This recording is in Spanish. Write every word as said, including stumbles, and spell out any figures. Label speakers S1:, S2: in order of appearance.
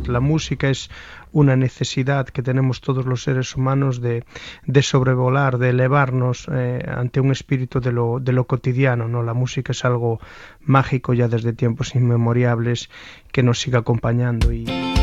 S1: La música es una necesidad que tenemos todos los seres humanos de, de sobrevolar, de elevarnos eh, ante un espíritu de lo, de lo cotidiano, ¿no? La música es algo mágico ya desde tiempos inmemoriales que nos sigue acompañando y